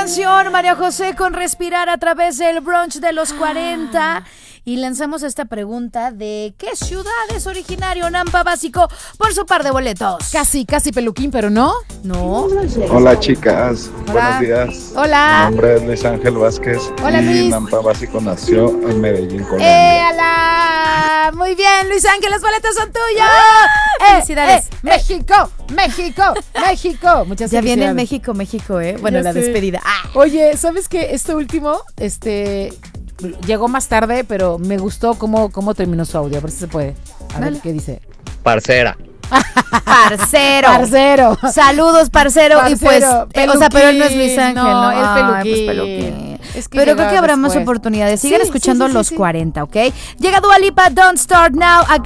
canción, María José, con Respirar a través del brunch de los 40. Y lanzamos esta pregunta de ¿qué ciudad es originario Nampa Básico por su par de boletos? Casi peluquín, pero no. No. Hola chicas, Hola. buenos días. Hola. Mi nombre es Luis Ángel Vázquez. Hola, y Luis. Nampa Básico nació en Medellín, Colombia. ¡Ala! Muy bien, Luis Ángel, los boletos son tuyos. Felicidades. México. Muchas Ya viene el felicidades. México, ¿eh? Bueno, Ya la sé. despedida. Oye, ¿sabes qué? Esto último, llegó más tarde, pero me gustó cómo terminó su audio. A ver si se puede. A Dale. ver qué dice. Parcera. Parcero. Saludos, parcero. Y pues, Peluquín. o sea, pero él no es Luis Ángel, ¿no? el Ay, peluquín. pues, peluquín. Es que Pero creo llega que habrá más después. oportunidades. Sigan Sí, escuchando sí. los 40, ¿ok? Llega Dua Lipa, Don't Start Now.